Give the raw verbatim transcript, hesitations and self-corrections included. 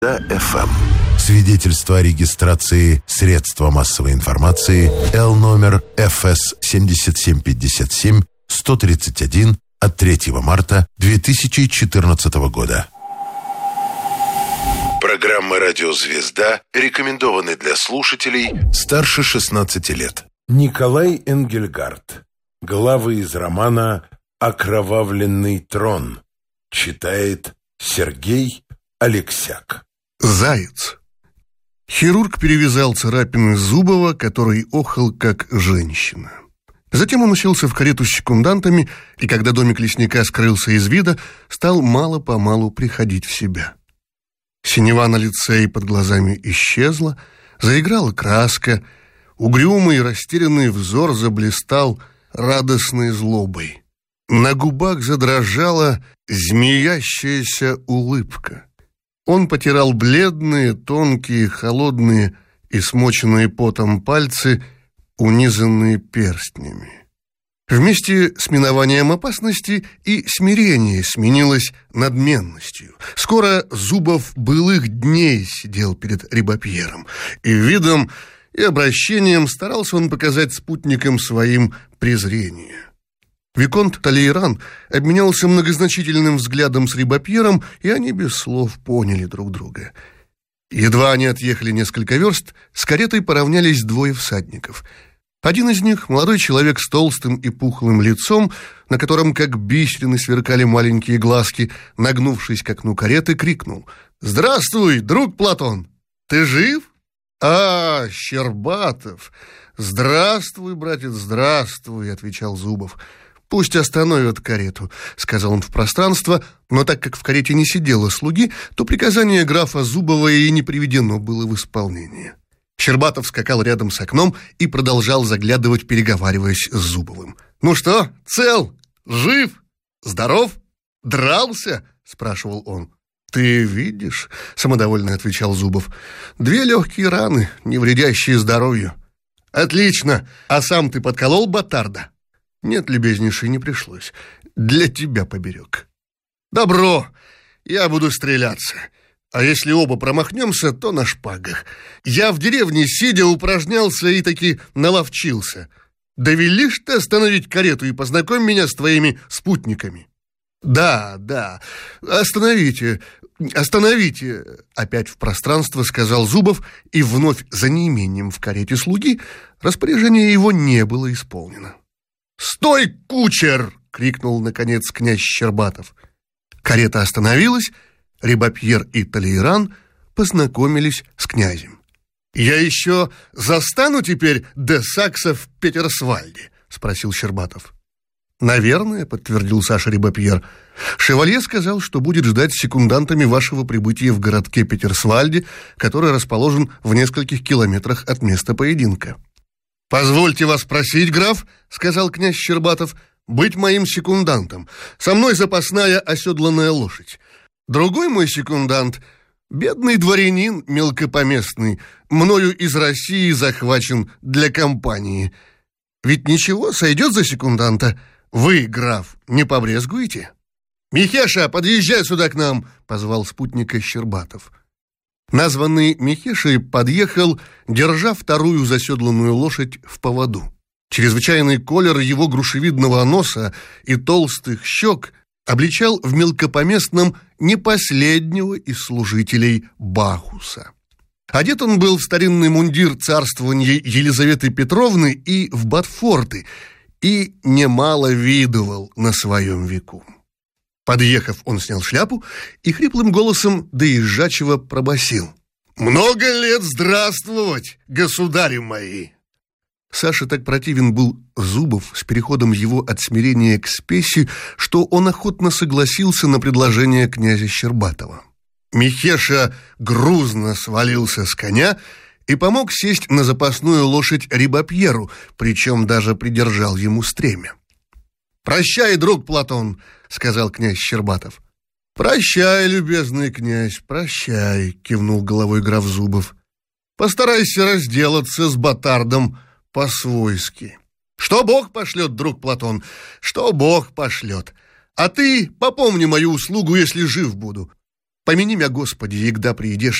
эф эм. Свидетельство о регистрации средства массовой информации Л номер эф эс семь семь пять семь сто тридцать один от третьего марта две тысячи четырнадцатого года. Программа «Радио Звезда» рекомендованы для слушателей старше шестнадцати лет. Николай Энгельгард. Главы из романа «Окровавленный трон». Читает Сергей Алексяк. Заяц. Хирург перевязал царапины Зубова, который охал как женщина. Затем он уселся в карету с секундантами, и когда домик лесника скрылся из вида, стал мало-помалу приходить в себя. Синева на лице и под глазами исчезла, заиграла краска, угрюмый и растерянный взор заблистал радостной злобой. На губах задрожала змеящаяся улыбка. Он потирал бледные, тонкие, холодные и смоченные потом пальцы, унизанные перстнями. Вместе с минованием опасности и смирение сменилось надменностью. Скоро Зубов былых дней сидел перед Рибапьером, и видом и обращением старался он показать спутникам своим презрение. Виконт Талейран обменялся многозначительным взглядом с Рибапьером, и они без слов поняли друг друга. Едва они отъехали несколько верст, с каретой поравнялись двое всадников. Один из них, молодой человек с толстым и пухлым лицом, на котором как бисерины сверкали маленькие глазки, нагнувшись к окну кареты, крикнул: «Здравствуй, друг Платон! Ты жив? А, Щербатов! Здравствуй, братец, здравствуй!» — отвечал Зубов. «Пусть остановят карету», — сказал он в пространство, но так как в карете не сидело слуги, то приказание графа Зубова и не приведено было в исполнение. Щербатов скакал рядом с окном и продолжал заглядывать, переговариваясь с Зубовым. «Ну что, цел? Жив? Здоров? Дрался?» — спрашивал он. «Ты видишь», — самодовольно отвечал Зубов, — «две легкие раны, не вредящие здоровью». «Отлично! А сам ты подколол Батарда?» «Нет, любезнейший, не пришлось. Для тебя поберег». «Добро! Я буду стреляться. А если оба промахнемся, то на шпагах. Я в деревне, сидя, упражнялся и таки наловчился. Довелишь ты остановить карету и познакомь меня с твоими спутниками?» «Да, да, остановите, остановите», — опять в пространство сказал Зубов, и вновь за неимением в карете слуги распоряжение его не было исполнено. «Стой, кучер!» — крикнул, наконец, князь Щербатов. Карета остановилась, Рибапьер и Талейран познакомились с князем. «Я еще застану теперь де Сакса в Петерсвальде?» — спросил Щербатов. «Наверное», — подтвердил Саша Рибапьер. «Шевалье сказал, что будет ждать секундантами вашего прибытия в городке Петерсвальде, который расположен в нескольких километрах от места поединка». «Позвольте вас просить, граф, — сказал князь Щербатов, — быть моим секундантом. Со мной запасная оседланная лошадь. Другой мой секундант — бедный дворянин мелкопоместный, мною из России захвачен для компании. Ведь ничего, сойдет за секунданта. Вы, граф, не побрезгуете?» «Михеша, подъезжай сюда к нам!» — позвал спутника Щербатов. Названный Михешей подъехал, держа вторую заседланную лошадь в поводу. Чрезвычайный колер его грушевидного носа и толстых щек обличал в мелкопоместном не последнего из служителей Бахуса. Одет он был в старинный мундир царствования Елизаветы Петровны и в ботфорты, и немало видывал на своем веку. Подъехав, он снял шляпу и хриплым голосом доезжачего пробасил: «Много лет здравствовать, государи мои!» Саше так противен был Зубов с переходом его от смирения к спеси, что он охотно согласился на предложение князя Щербатова. Михеша грузно свалился с коня и помог сесть на запасную лошадь Рибапьеру, причем даже придержал ему стремя. «Прощай, друг Платон», — сказал князь Щербатов. «Прощай, любезный князь, прощай», — кивнул головой граф Зубов. «Постарайся разделаться с Батардом по-свойски. Что Бог пошлет, друг Платон, что Бог пошлет. А ты попомни мою услугу, если жив буду. Помяни мя, Господи, егда приидешь